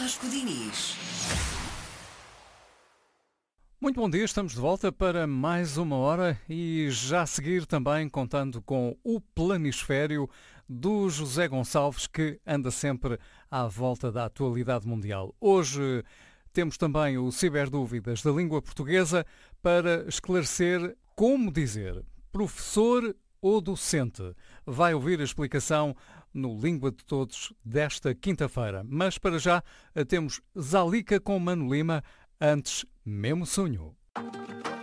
Vasco Diniz. Muito bom dia, estamos de volta para mais uma hora e já a seguir também contando com o planisfério do José Gonçalves, que anda sempre à volta da atualidade mundial. Hoje temos também o Ciberdúvidas da língua portuguesa para esclarecer como dizer professor ou docente. Vai ouvir a explicação no Língua de Todos desta quinta-feira. Mas para já temos Zalica com Mano Lima, antes mesmo sonho.